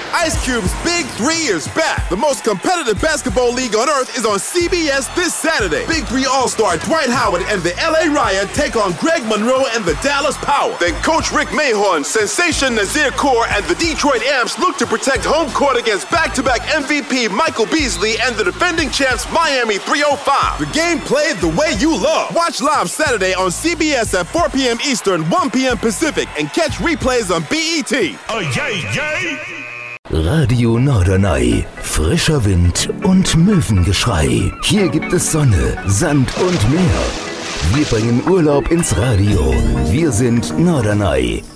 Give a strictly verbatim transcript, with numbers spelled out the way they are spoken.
Ice Cube's Big Three is back. The most competitive basketball league on earth is on C B S this Saturday. Big Three All-Star Dwight Howard and the L A Riot take on Greg Monroe and the Dallas Power. Then Coach Rick Mahorn, Sensation Nazir Kaur, and the Detroit Amps look to protect home court against back-to-back M V P Michael Beasley and the defending champs Miami three oh five. The game played the way you love. Watch live Saturday on C B S at four p.m. Eastern, one p.m. Pacific, and catch replays on B E T. Oh, yay, yay! Radio Norderney. Frischer Wind und Möwengeschrei. Hier gibt es Sonne, Sand und Meer. Wir bringen Urlaub ins Radio. Wir sind Norderney.